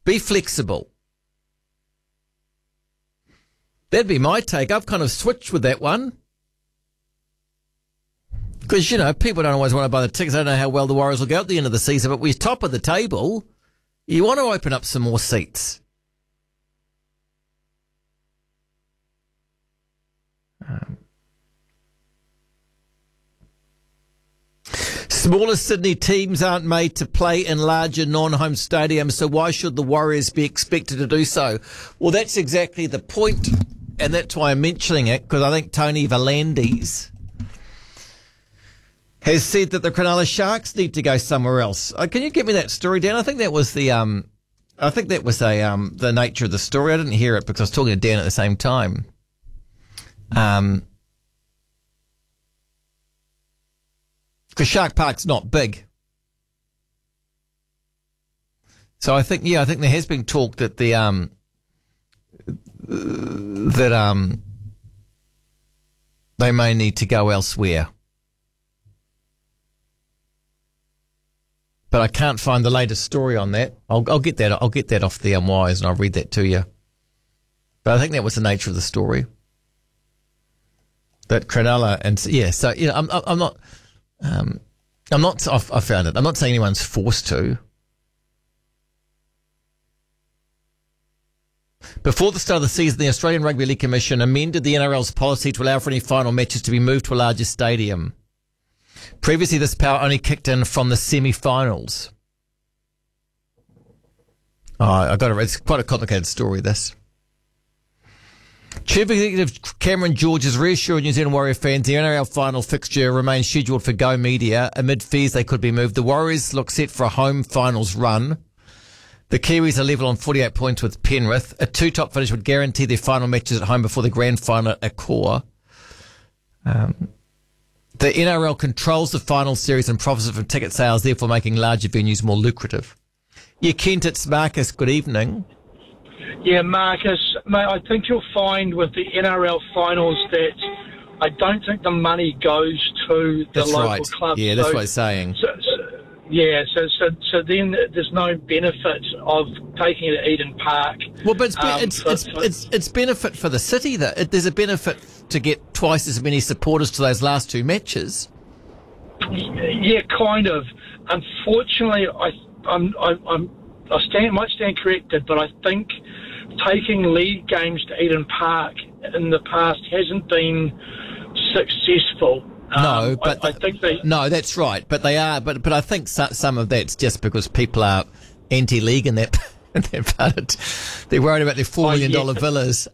Be flexible. That'd be my take. I've kind of switched with that one. Because, people don't always want to buy the tickets. I don't know how well the Warriors will go at the end of the season, but we're top of the table. You want to open up some more seats. Smaller Sydney teams aren't made to play in larger non-home stadiums, so why should the Warriors be expected to do so? Well, that's exactly the point, and that's why I'm mentioning it, because I think Tony V'landys has said that the Cronulla Sharks need to go somewhere else. Can you give me that story, Dan? I think that was the nature of the story. I didn't hear it because I was talking to Dan at the same time. Because Shark Park's not big. So I think there has been talk that they may need to go elsewhere. But I can't find the latest story on that. I'll get that off the wires and I'll read that to you. But I think that was the nature of the story. That Cronulla I found it. I'm not saying anyone's forced to. Before the start of the season, the Australian Rugby League Commission amended the NRL's policy to allow for any final matches to be moved to a larger stadium. Previously, this power only kicked in from the semi-finals. It's quite a complicated story, this. Chief Executive Cameron George has reassured New Zealand Warrior fans the NRL final fixture remains scheduled for Go Media. Amid fears they could be moved, the Warriors look set for a home finals run. The Kiwis are level on 48 points with Penrith. A two-top finish would guarantee their final matches at home before the grand final at Accor. The NRL controls the final series and profits from ticket sales, therefore making larger venues more lucrative. Yeah, Kent, it's Marcus. Good evening. Yeah, Marcus, mate, I think you'll find with the NRL finals that I don't think the money goes to the local clubs. Yeah, that's what it's saying. So then there's no benefit of taking it at Eden Park. Well, but it's benefit for the city. There's a benefit to get twice as many supporters to those last two matches. Yeah, kind of. Unfortunately, I might stand corrected, but I think taking league games to Eden Park in the past hasn't been successful. No, but I think no, that's right. But they are. But I think some of that's just because people are anti-league in that part. They're worried about their $4 million villas.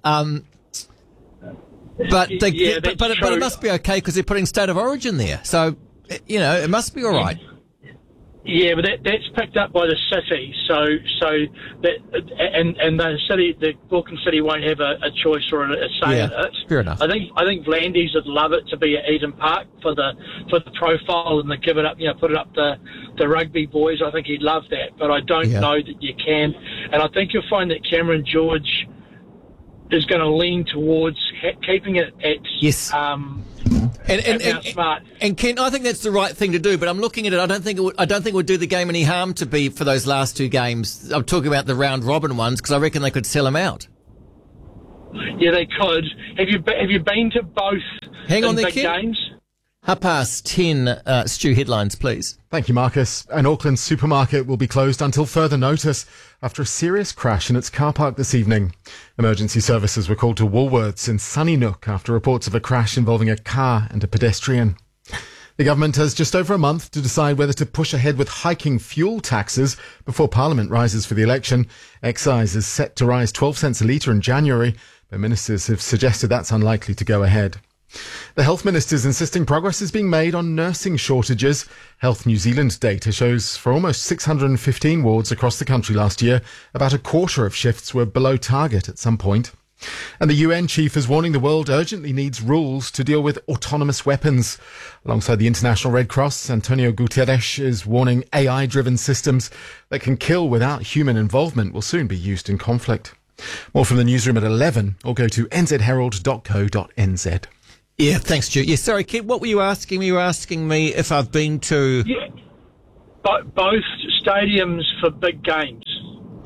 But it must be okay because they're putting State of Origin there. So it must be all right. Yeah, but that's picked up by the city, so that and the city, the Auckland City, won't have a choice or a say in it. Fair enough. I think V'landys would love it to be at Eden Park for the profile and the give it up, put it up the rugby boys. I think he'd love that, but I don't know that you can. And I think you'll find that Cameron George is going to lean towards keeping it at Smart. And Ken, I think that's the right thing to do. But I'm looking at it. I don't think it would do the game any harm to be for those last two games. I'm talking about the round robin ones because I reckon they could sell them out. Yeah, they could. Have you been to both? Hang on there, big Ken. games? 10:30, Stu, headlines, please. Thank you, Marcus. An Auckland supermarket will be closed until further notice after a serious crash in its car park this evening. Emergency services were called to Woolworths in Sunnyside after reports of a crash involving a car and a pedestrian. The government has just over a month to decide whether to push ahead with hiking fuel taxes before Parliament rises for the election. Excise is set to rise 12 cents a litre in January, but ministers have suggested that's unlikely to go ahead. The Health Minister is insisting progress is being made on nursing shortages. Health New Zealand data shows for almost 615 wards across the country last year, about a quarter of shifts were below target at some point. And the UN chief is warning the world urgently needs rules to deal with autonomous weapons. Alongside the International Red Cross, Antonio Guterres is warning AI-driven systems that can kill without human involvement will soon be used in conflict. More from the newsroom at 11 or go to nzherald.co.nz. Yeah, thanks, Stu. Yeah, sorry, Kit, what were you asking me? You were asking me if I've been to... Yeah, both stadiums for big games.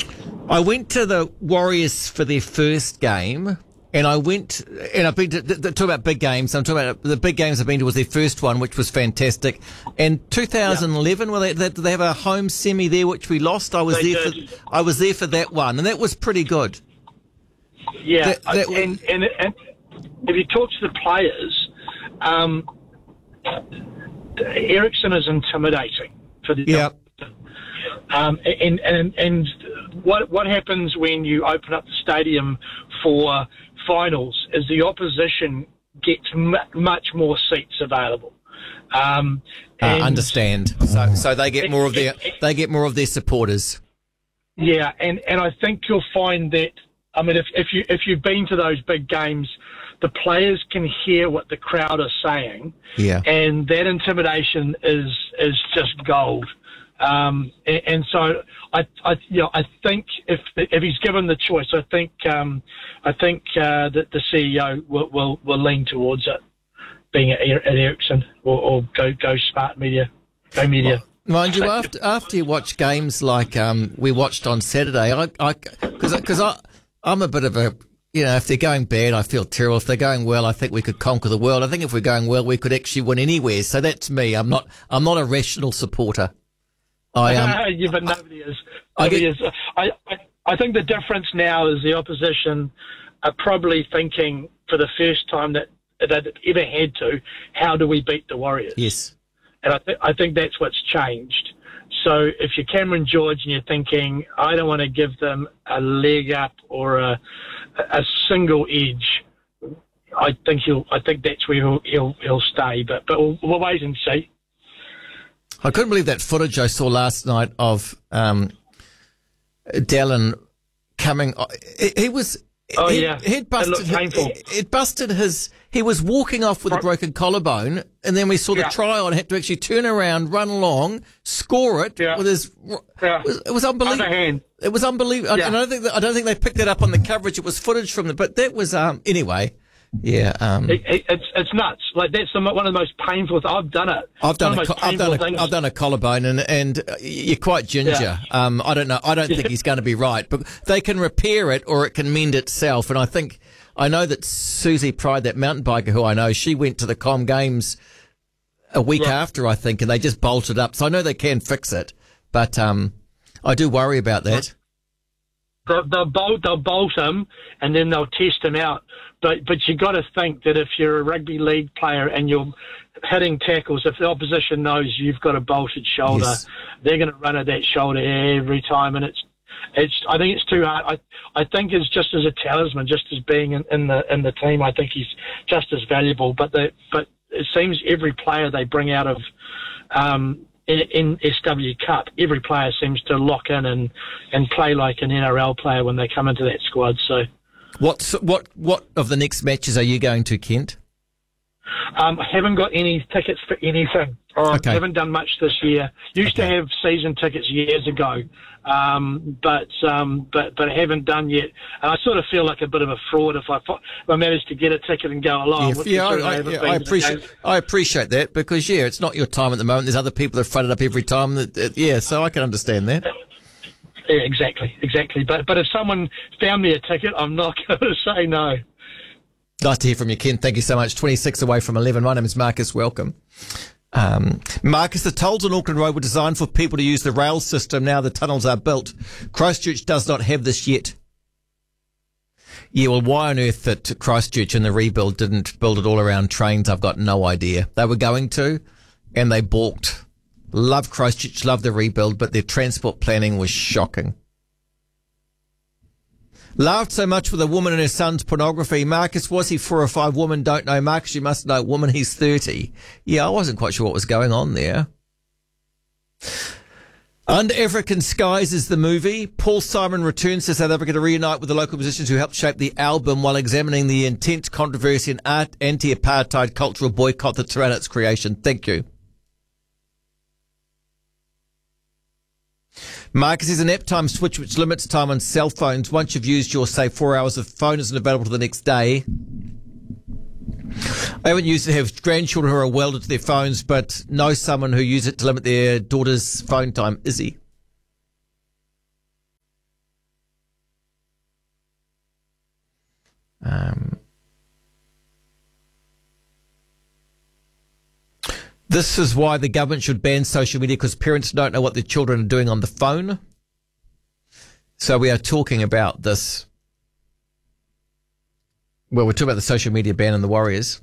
I went to the Warriors for their first game, and I've been to talk about big games. I'm talking about the big games I've been to was their first one, which was fantastic. And 2011, did they have a home semi there, which we lost? I was there for that one, and that was pretty good. Yeah, and if you talk to the players, Ericsson is intimidating for the and what happens when you open up the stadium for finals is the opposition gets much more seats available. Understand. So they get more of their supporters. Yeah, and I think you'll find that. I mean, if you've been to those big games, the players can hear what the crowd are saying, and that intimidation is just gold. And so I think if he's given the choice, I think that the CEO will lean towards it being at Ericsson or go Smart Media, Go Media. Mind you, after you watch games like we watched on Saturday, because I'm a bit of a, if they're going bad, I feel terrible. If they're going well, I think we could conquer the world. I think if we're going well, we could actually win anywhere. So that's me. I'm not a rational supporter. But nobody is. I think the difference now is the opposition are probably thinking for the first time that they've ever had to, how do we beat the Warriors? Yes. And I think that's what's changed. So if you're Cameron George and you're thinking, I don't want to give them a leg up or a single edge, I think that's where he'll stay. But we'll wait and see. I couldn't believe that footage I saw last night of Dallin coming. He was. Oh, yeah. It busted. It busted his. He was walking off with a broken collarbone, and then we saw the try on. Had to actually turn around, run along, score it with his. It was unbelievable. Underhand. It was unbelievable. I don't think they picked that up on the coverage. It was footage from but that was anyway. Yeah, it's nuts. Like that's one of the most painful. I've done it. I've done a collarbone, and you're quite ginger. Yeah. I don't know. I don't think he's going to be right, but they can repair it or it can mend itself. And I know that Susie Pride, that mountain biker who I know, she went to the Com Games a week after, I think, and they just bolted up. So I know they can fix it, but I do worry about that. They'll bolt him, and then they'll test him out. But you got to think that if you're a rugby league player and you're hitting tackles, if the opposition knows you've got a bolted shoulder, they're going to run at that shoulder every time, and I think it's too hard. I think it's just as a talisman, just as being in the team. I think he's just as valuable. But it seems every player they bring out of in SW Cup, every player seems to lock in and play like an NRL player when they come into that squad. So. What of the next matches are you going to, Kent? I haven't got any tickets for anything. I haven't done much this year. Used to have season tickets years ago, but I haven't done yet. And I sort of feel like a bit of a fraud if I manage to get a ticket and go along. I appreciate that because it's not your time at the moment. There's other people that fronted up every time. So I can understand that. Yeah, exactly. But if someone found me a ticket, I'm not going to say no. Nice to hear from you, Ken. Thank you so much. 26 away from 11. My name is Marcus. Welcome. Marcus, the tolls on Auckland Road were designed for people to use the rail system. Now the tunnels are built. Christchurch does not have this yet. Yeah, well, why on earth that Christchurch in the rebuild didn't build it all around trains, I've got no idea. They were going to, and they balked. Love Christchurch, love the rebuild, but their transport planning was shocking. Laughed so much with a woman and her son's pornography. Marcus, was he 4 or 5? Woman, don't know. Marcus, you must know. Woman, he's 30. Yeah, I wasn't quite sure what was going on there. Under African Skies is the movie. Paul Simon returns to South Africa to reunite with the local musicians who helped shape the album while examining the intense controversy and anti-apartheid cultural boycott that surrounded its creation. Thank you. Marcus is an app time switch which limits time on cell phones. Once you've used your, say, 4 hours, the phone isn't available to the next day. I haven't used it to have grandchildren who are welded to their phones, but know someone who uses it to limit their daughter's phone time. Izzy. This is why the government should ban social media, because parents don't know what their children are doing on the phone. So we are talking about this. Well, we're talking about the social media ban and the Warriors.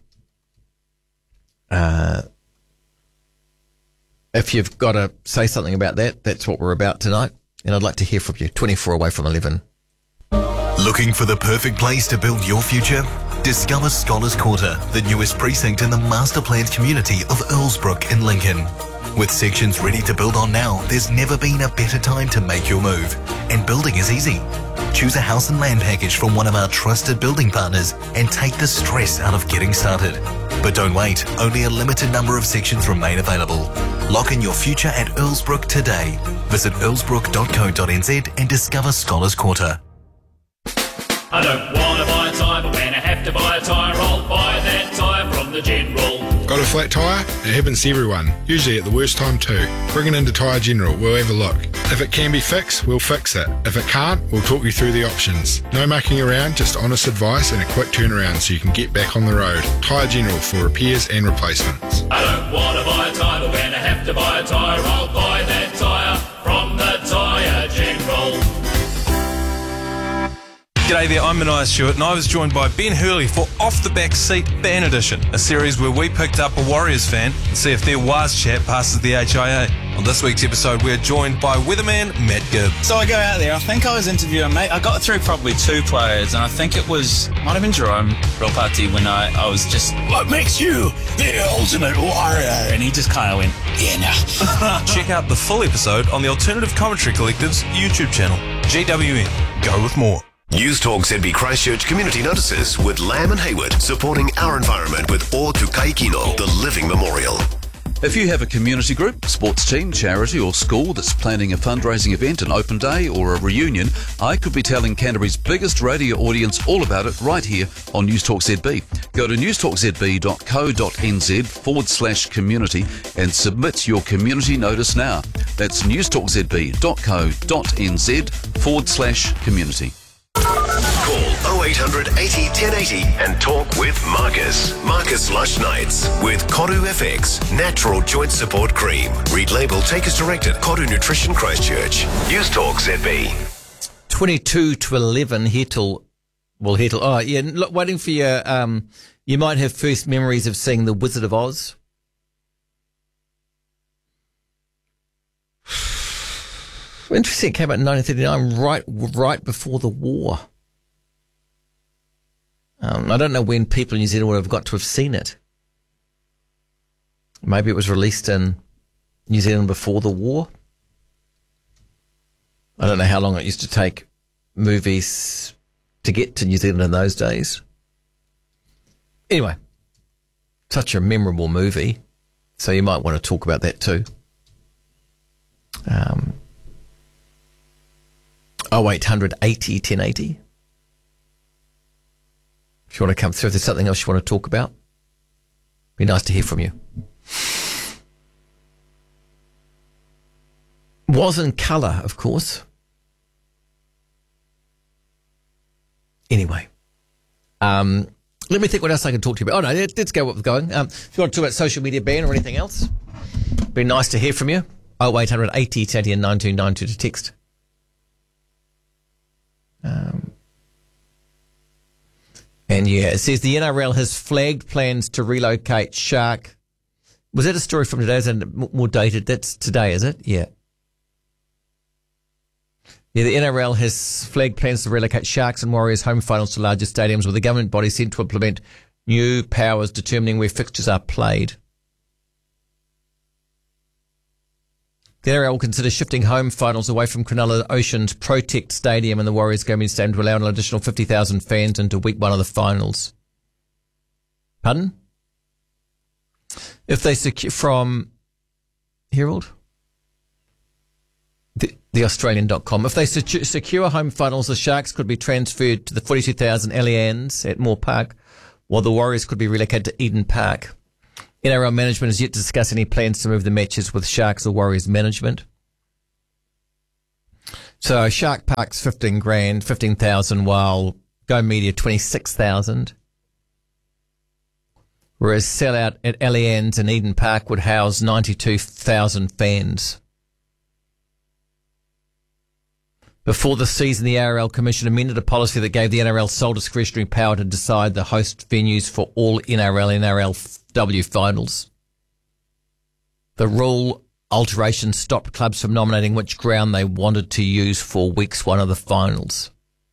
If you've got to say something about that, that's what we're about tonight. And I'd like to hear from you. 24 away from 11. Looking for the perfect place to build your future? Discover Scholars Quarter, the newest precinct in the master-planned community of Earlsbrook in Lincoln. With sections ready to build on now, there's never been a better time to make your move. And building is easy. Choose a house and land package from one of our trusted building partners and take the stress out of getting started. But don't wait, only a limited number of sections remain available. Lock in your future at Earlsbrook today. Visit earlsbrook.co.nz and discover Scholars Quarter. I don't want to buy a tyre, but when I have to buy a tyre, I'll buy that tyre from the General. Got a flat tyre? It happens to everyone, usually at the worst time too. Bring it into Tyre General, we'll have a look. If it can be fixed, we'll fix it. If it can't, we'll talk you through the options. No mucking around, just honest advice and a quick turnaround so you can get back on the road. Tyre General for repairs and replacements. I don't want to buy a tyre, but when I have to buy a tyre, I'll buy that tyre from the Tyre General. G'day there, I'm Mania Stewart and I was joined by Ben Hurley for Off the Back Seat Fan Edition, a series where we picked up a Warriors fan and see if their Waz chat passes the HIA. On this week's episode, we're joined by weatherman Matt Gibb. So I go out there, I think I was interviewing, mate, I got through probably two players and I think it might have been Jerome Ropati when I was just, what makes you the ultimate warrior? And he just kind of went, yeah, nah. Check out the full episode on the Alternative Commentary Collective's YouTube channel. GWN, go with more. News Talk ZB Christchurch community notices with Lamb and Hayward, supporting our environment with O Tukai Kino, the Living Memorial. If you have a community group, sports team, charity or school that's planning a fundraising event, an open day or a reunion, I could be telling Canterbury's biggest radio audience all about it right here on News Talk ZB. Go to newstalkzb.co.nz/community and submit your community notice now. That's newstalkzb.co.nz/community. Call 0800 80 1080 and talk with Marcus. Marcus Lush Nights with Koru FX, Natural Joint Support Cream. Read label, take as directed. Koru Nutrition Christchurch. News Talk ZB. 22 to 11, Hetel. Oh, yeah, look, waiting for you. You might have first memories of seeing The Wizard of Oz. Interesting, it came out in 1939, right before the war. I don't know when people in New Zealand would have got to have seen it. Maybe it was released in New Zealand before the war. I don't know how long it used to take movies to get to New Zealand in those days. Anyway, such a memorable movie, so you might want to talk about that too. 0800 80 1080. If you want to come through, if there's something else you want to talk about, be nice to hear from you. Was in colour, of course. Anyway, let me think what else I can talk to you about. Oh no, let's go with going. If you want to talk about social media ban or anything else, be nice to hear from you. 0800 80 1080 and 9292 to text. And yeah, it says the NRL has flagged plans to relocate Shark. Was that a story from today? Is it more dated? That's today, is it? Yeah. Yeah, the NRL has flagged plans to relocate Sharks and Warriors home finals to larger stadiums, with the government body sent to implement new powers determining where fixtures are played. The NRL will consider shifting home finals away from Cronulla Ocean's Protect Stadium and the Warriors Gaming Stadium to allow an additional 50,000 fans into week one of the finals. Pardon? If they secure from Herald? The Australian.com. If they secure home finals, the Sharks could be transferred to the 42,000 Allianz at Moore Park, while the Warriors could be relocated to Eden Park. NRL management has yet to discuss any plans to move the matches with Sharks or Warriors management. So Shark Park's 15,000, while Go Media 26,000. Whereas sellout at Allianz and Eden Park would house 92,000 fans. Before the season, the NRL Commission amended a policy that gave the NRL sole discretionary power to decide the host venues for all NRL and NRLW finals. The rule alteration stopped clubs from nominating which ground they wanted to use for weeks 1 of the finals.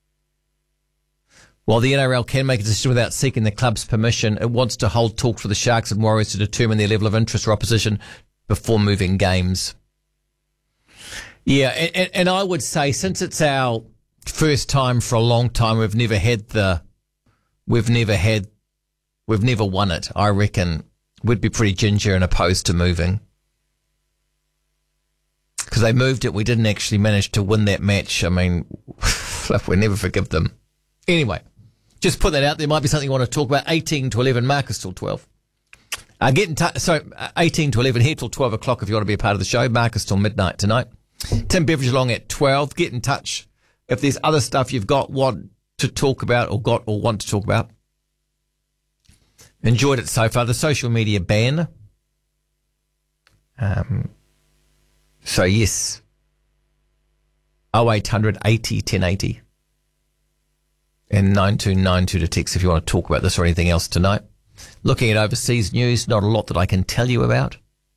While the NRL can make a decision without seeking the club's permission, it wants to hold talks with the Sharks and Warriors to determine their level of interest or opposition before moving games. Yeah, and I would say since it's our first time for a long time, we've never won it. I reckon we'd be pretty ginger and opposed to moving. Because they moved it, we didn't actually manage to win that match. I mean, we'll never forgive them. Anyway, just put that out there. Might be something you want to talk about. 18 to 11, Marcus till 12. Get in touch. So 18 to 11 here till 12 o'clock if you want to be a part of the show. Marcus till midnight tonight. Tim Beveridge along at 12. Get in touch if there's other stuff you've got, want to talk about or want to talk about. Enjoyed it so far. The social media ban. So yes. 0800 80 1080. And 9292 to text if you want to talk about this or anything else tonight. Looking at overseas news, not a lot that I can tell you about.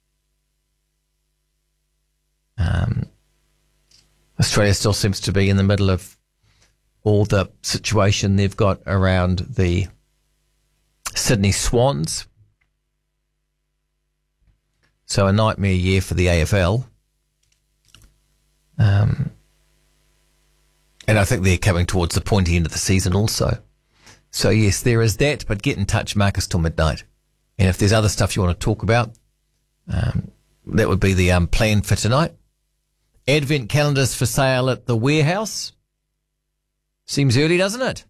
Australia still seems to be in the middle of all the situation they've got around the Sydney Swans. So a nightmare year for the AFL. And I think they're coming towards the pointy end of the season also. So yes, there is that, but get in touch, Marcus, till midnight. And if there's other stuff you want to talk about, that would be the plan for tonight. Advent calendars for sale at the warehouse. Seems early, doesn't it?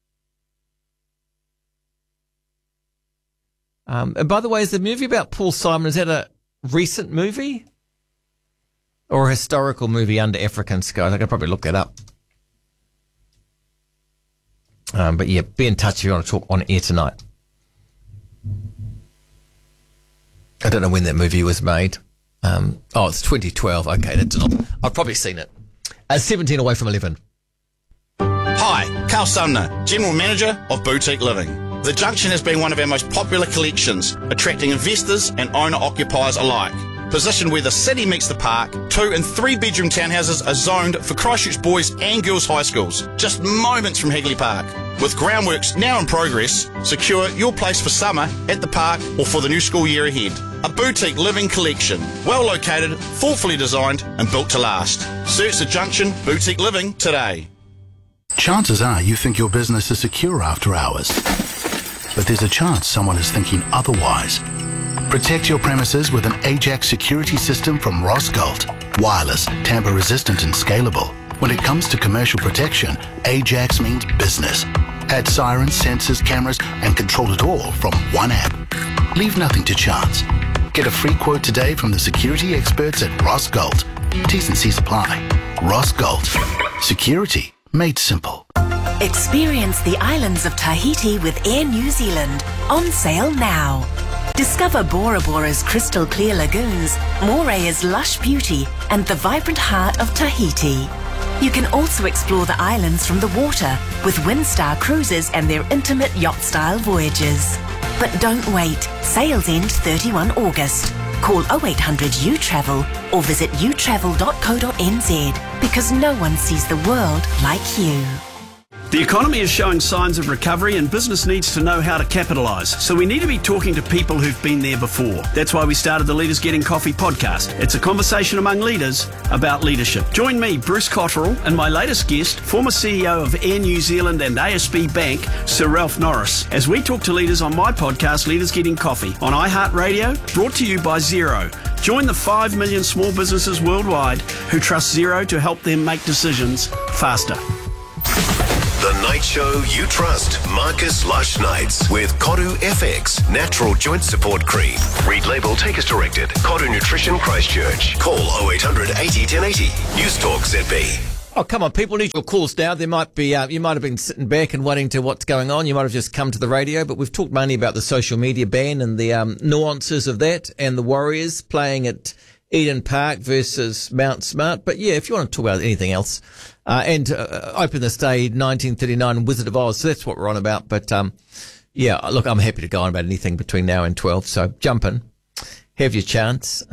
And by the way, is the movie about Paul Simon, is that a recent movie? Or a historical movie under African skies? I could probably look that up. But yeah, be in touch if you want to talk on air tonight. I don't know when that movie was made. It's 2012. Okay, that's not. I've probably seen it. 17 away from 11. Hi, Carl Sumner, General Manager of Boutique Living. The Junction has been one of our most popular collections, attracting investors and owner-occupiers alike. Positioned where the city meets the park, 2 and 3 bedroom townhouses are zoned for Christchurch boys and girls high schools, just moments from Hagley Park. With groundworks now in progress, secure your place for summer at the park or for the new school year ahead. A boutique living collection, well located, thoughtfully designed and built to last. Search the Junction Boutique Living today. Chances are you think your business is secure after hours, but there's a chance someone is thinking otherwise. Protect your premises with an Ajax security system from Rossgold. Wireless, tamper-resistant and scalable. When it comes to commercial protection, Ajax means business. Add sirens, sensors, cameras and control it all from one app. Leave nothing to chance. Get a free quote today from the security experts at Rossgold. T's and C's apply. Rossgold. Security made simple. Experience the islands of Tahiti with Air New Zealand. On sale now. Discover Bora Bora's crystal clear lagoons, Morea's lush beauty, and the vibrant heart of Tahiti. You can also explore the islands from the water with Windstar Cruises and their intimate yacht-style voyages. But don't wait. Sales end 31 August. Call 0800 U-Travel or visit utravel.co.nz because no one sees the world like you. The economy is showing signs of recovery and business needs to know how to capitalise. So we need to be talking to people who've been there before. That's why we started the Leaders Getting Coffee podcast. It's a conversation among leaders about leadership. Join me, Bruce Cotterill, and my latest guest, former CEO of Air New Zealand and ASB Bank, Sir Ralph Norris, as we talk to leaders on my podcast, Leaders Getting Coffee, on iHeartRadio, brought to you by Xero. Join the 5 million small businesses worldwide who trust Xero to help them make decisions faster. The night show you trust. Marcus Lush Nights with Koru FX Natural Joint Support Cream. Read label, take as directed. Koru Nutrition Christchurch. Call 0800 80 1080. News Talk ZB. Oh, come on, people need your calls now. There might be, you might have been sitting back and waiting to what's going on. You might have just come to the radio, but we've talked mainly about the social media ban and the nuances of that and the Warriors playing at Eden Park versus Mount Smart. But yeah, if you want to talk about anything else, and Open This Day 1939 Wizard of Oz, so that's what we're on about. But yeah, look, I'm happy to go on about anything between now and 12, so jump in, have your chance.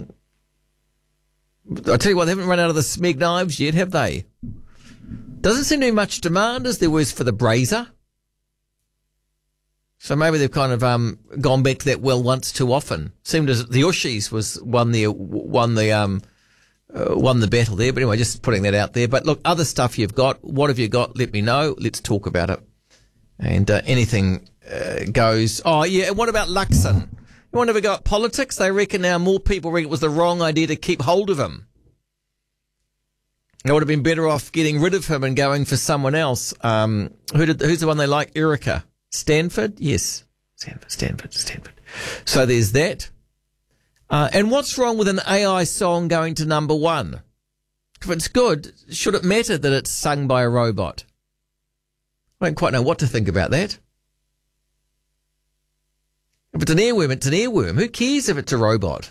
I tell you what, they haven't run out of the Smeg knives yet, have they? Doesn't seem to be much demand as there was for the Brazier. So maybe they've kind of gone back to that well once too often. Seemed as the Ushies won the battle there. But anyway, just putting that out there. But look, other stuff you've got. What have you got? Let me know. Let's talk about it. And anything goes. Oh yeah. And what about Luxon? You want to go at politics? They reckon now more people reckon it was the wrong idea to keep hold of him. They would have been better off getting rid of him and going for someone else. Who's the one they like? Erica Stanford? Yes. Stanford. So there's that. And what's wrong with an AI song going to number one? If it's good, should it matter that it's sung by a robot? I don't quite know what to think about that. If it's an earworm, it's an earworm. Who cares if it's a robot?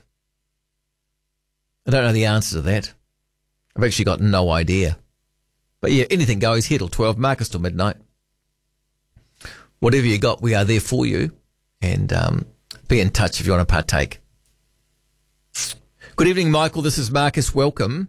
I don't know the answer to that. I've actually got no idea. But yeah, anything goes. Here till 12, Marcus till midnight. Whatever you got, we are there for you. And be in touch if you want to partake. Good evening, Michael. This is Marcus. Welcome.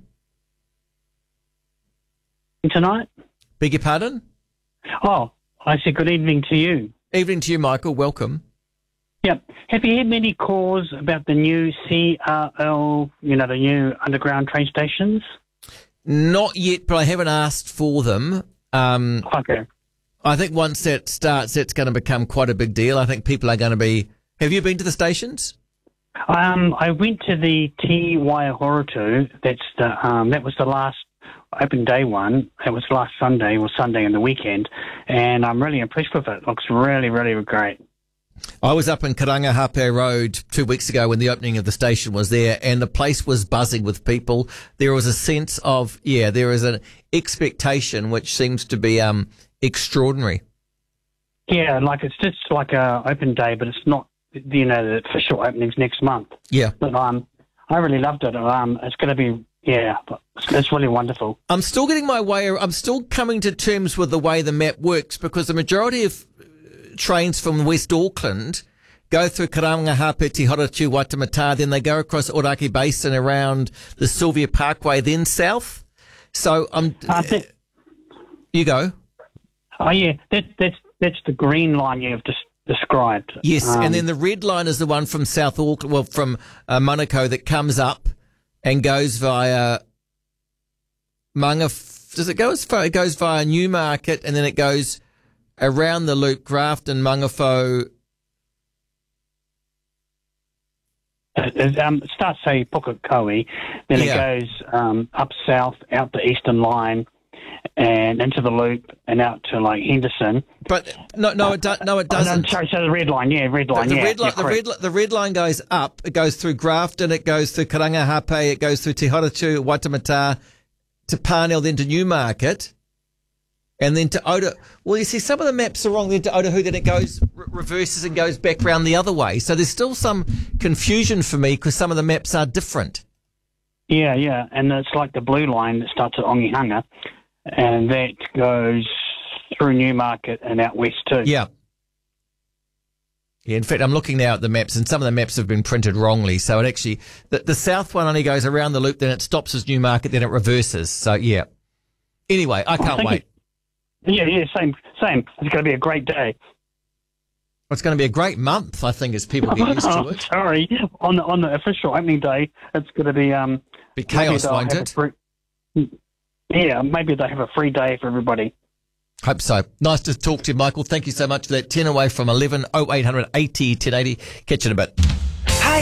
Tonight? Beg your pardon? Oh, I said good evening to you. Evening to you, Michael. Welcome. Yep. Have you had many calls about the new CRL, the new underground train stations? Not yet, but I haven't asked for them. Okay. I think once that starts, it's going to become quite a big deal. I think people are going to be... Have you been to the stations? I went to the Te Waihorotu. That was the last open day one. It was last Sunday and the weekend, and I'm really impressed with it. It looks really, really great. I was up in Karangahape Road 2 weeks ago when the opening of the station was there, and the place was buzzing with people. There was a sense of, there is an expectation which seems to be extraordinary. Yeah, it's just like a open day, but it's not, the official opening's next month. Yeah. But I really loved it. It's going to be, it's really wonderful. I'm still coming to terms with the way the map works, because the majority of trains from West Auckland go through Karangahape, Te Horatiu, Waitemata, then they go across Oraki Basin around the Sylvia Parkway, then south. So you go. Oh yeah, that's the green line you have just described. Yes, and then the red line is the one from South Auckland, from Manukau, that comes up and goes via It goes via Newmarket, and then it goes around the loop, Grafton, Mangawhau. It starts, say, Pukekohe, then it goes up south, out the Eastern Line, and into the loop, and out to Henderson. But no, it doesn't. Sorry, so the red line, red line. The red line goes up. It goes through Grafton. It goes through Karangahape. It goes through Te Horatiu, Waitemata, to Parnell, then to Newmarket. And then to Oda. Well, you see, some of the maps are wrong. Then to Otahu, then it goes reverses and goes back round the other way. So there's still some confusion for me because some of the maps are different. Yeah, and it's like the blue line that starts at Ongihanga, and that goes through Newmarket and out west too. Yeah. In fact, I'm looking now at the maps, and some of the maps have been printed wrongly. So it actually, the south one only goes around the loop, then it stops as Newmarket, then it reverses. So yeah. Anyway, I can't wait. Yeah, same. It's going to be a great day. It's going to be a great month, I think, as people get used to it. Sorry, on the official opening day, it's going to be chaos, won't it? Maybe they'll have a free day for everybody. Hope so. Nice to talk to you, Michael. Thank you so much for that. 10 away from 11, 0800 80 1080. Catch you in a bit.